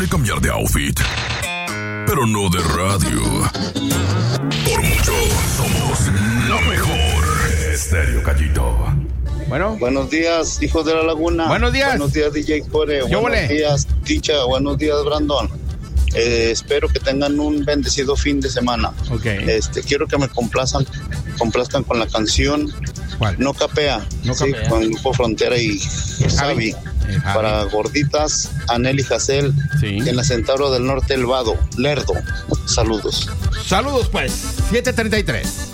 de cambiar de outfit, pero no de radio. Por mucho, somos lo mejor. Estéreo Gallito. Bueno. Buenos días, hijos de la laguna. Buenos días. Buenos días, DJ Core. Buenos días, Ticha. Buenos días, Brandon. Espero que tengan un bendecido fin de semana. Okay. Quiero que me complazcan con la canción ¿Cuál? No Capea. No Sí, Capea. con Grupo Frontera y Javi. Para gorditas, Anel y Jacel, en la Centauro del Norte, El Vado, Lerdo. Saludos. Saludos, pues. 7:33.